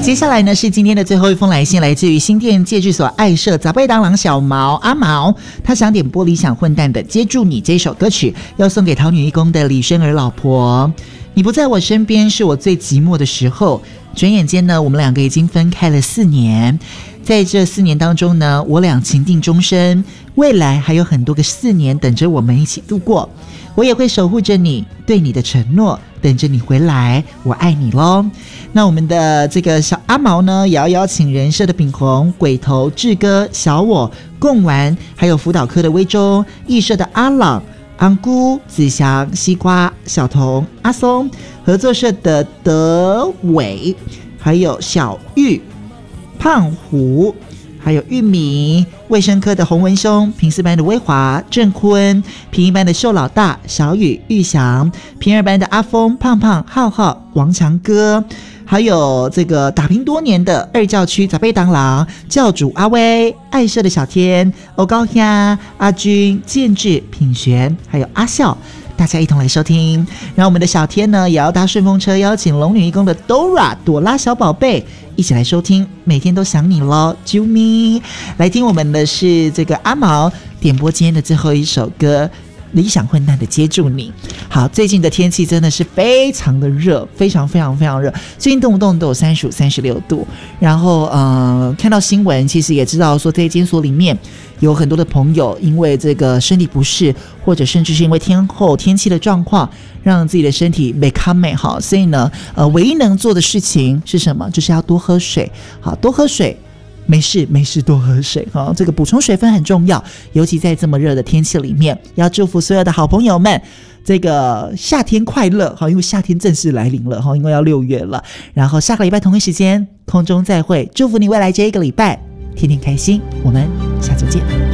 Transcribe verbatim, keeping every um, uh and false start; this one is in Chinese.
接下来呢是今天的最后一封来信，来自于新店戒治所爱社杂贝当郎小毛阿毛，他想点播理想混蛋的接住你这首歌曲，要送给桃女义工的李生儿老婆。你不在我身边是我最寂寞的时候，转眼间呢我们两个已经分开了四年，在这四年当中呢我俩情定终身，未来还有很多个四年等着我们一起度过，我也会守护着你对你的承诺，等着你回来，我爱你咯。那我们的这个小阿毛呢也要邀请人设的炳宏、鬼头、志哥、小我、贡丸，还有辅导科的威忠、艺社的阿朗、安姑、子祥、西瓜、小童、阿松，合作社的德伟，还有小玉、胖虎，还有玉米，卫生科的洪文兄，平四班的威华、郑坤，平一班的秀老大、小雨、玉祥，平二班的阿峰、胖胖、浩浩、王强哥，还有这个打拼多年的二教区杂贝当郎教主阿威，爱社的小天、欧高虾、阿军、建志、品璇，还有阿笑，大家一同来收听。然后我们的小天呢也要搭顺风车，邀请龙女义工的 Dora 朵拉小宝贝一起来收听，每天都想你咯，啾咪。来听我们的是这个阿毛点播今天的最后一首歌，理想混蛋的接住你。好，最近的天气真的是非常的热，非常非常非常热，最近动不动都有三十五、三十六度。然后呃，看到新闻其实也知道说，这间所里面有很多的朋友因为这个身体不适，或者甚至是因为天候天气的状况，让自己的身体没康美好，所以呢呃，唯一能做的事情是什么？就是要多喝水。好，多喝水，没事没事，多喝水、哦、这个补充水分很重要，尤其在这么热的天气里面。要祝福所有的好朋友们这个夏天快乐、哦、因为夏天正式来临了、哦、因为要六月了。然后下个礼拜同一时间空中再会，祝福你未来这一个礼拜天天开心，我们下周见。